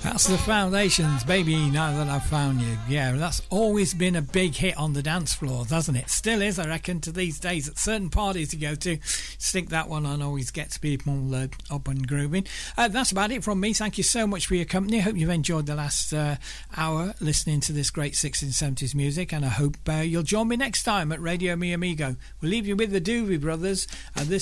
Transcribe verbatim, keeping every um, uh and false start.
That's the Foundations, Baby Now That I've Found You. Yeah, that's always been a big hit on the dance floors, hasn't it? Still is, I reckon, to these days. At certain parties you go to, stick that one on, always gets people uh, up and grooving. Uh, that's about it from me. Thank you so much for your company. I hope you've enjoyed the last uh, hour listening to this great sixties and seventies music, and I hope uh, you'll join me next time at Radio Mi Amigo. We'll leave you with the Doobie Brothers, and this